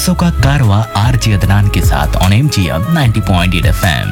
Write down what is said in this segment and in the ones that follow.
रहस्यों का कारवां आरजे अदनान के साथ ऑन एमजीएम 90.8 एफएम।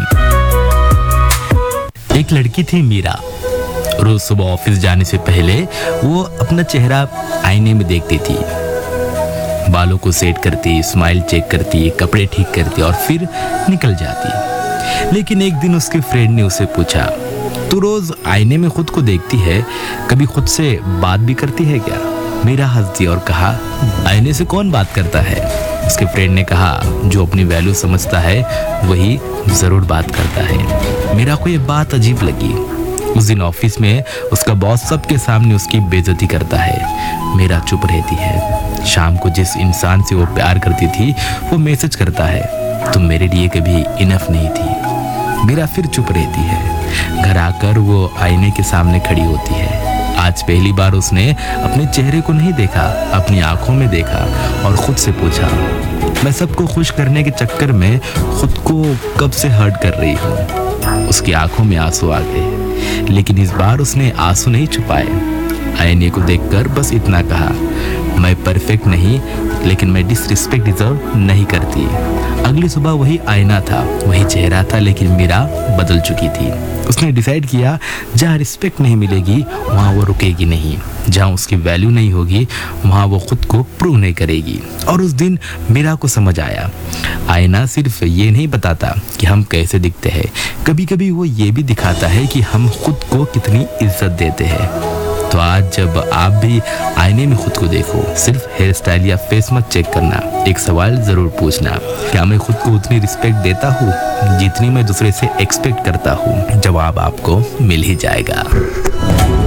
एक लड़की थी मीरा। रोज सुबह ऑफिस जाने से पहले वो अपना चेहरा आईने में देखती थी। बालों को सेट करती, स्माइल चेक करती, कपड़े ठीक करती और फिर निकल जाती। लेकिन एक दिन उसके फ्रेंड ने उसे पूछा, तू रोज आईने में खुद को देखती है, कभी खुद से बात भी करती है क्या? मीरा हंस दी और कहा, आईने से कौन बात करता है? उसके फ्रेंड ने कहा, जो अपनी वैल्यू समझता है वही जरूर बात करता है। मीरा को ये बात अजीब लगी। उस दिन ऑफिस में उसका बॉस सबके सामने उसकी बेइज्जती करता है। मीरा चुप रहती है। शाम को जिस इंसान से वो प्यार करती थी वो मैसेज करता है, तुम मेरे लिए कभी इनफ नहीं थी। मीरा फिर चुप रहती है। घर आकर वो आईने के सामने खड़ी होती है। आज पहली बार उसने अपने चेहरे को नहीं देखा, अपनी आंखों में देखा और खुद से पूछा, मैं सबको खुश करने के चक्कर में खुद को कब से हर्ट कर रही हूँ? उसकी आंखों में आंसू आ गए, लेकिन इस बार उसने आंसू नहीं छुपाए। आईने को देखकर बस इतना कहा, मैं परफेक्ट नहीं, लेकिन मैं डिसरिस्पेक्ट डिजर्व नहीं करती। अगली सुबह वही आईना था, वही चेहरा था, लेकिन मीरा बदल चुकी थी। उसने डिसाइड किया, जहाँ रिस्पेक्ट नहीं मिलेगी वहाँ वो रुकेगी नहीं, जहाँ उसकी वैल्यू नहीं होगी वहाँ वो खुद को प्रूव नहीं करेगी। और उस दिन मीरा को समझ आया, आईना सिर्फ ये नहीं बताता कि हम कैसे दिखते हैं, कभी कभी वो ये भी दिखाता है कि हम खुद को कितनी इज्जत देते हैं। तो आज जब आप भी आईने में खुद को देखो, सिर्फ हेयर स्टाइल या फेस मत चेक करना, एक सवाल जरूर पूछना, क्या मैं खुद को उतनी रिस्पेक्ट देता हूँ जितनी मैं दूसरे से एक्सपेक्ट करता हूँ? जवाब आपको मिल ही जाएगा।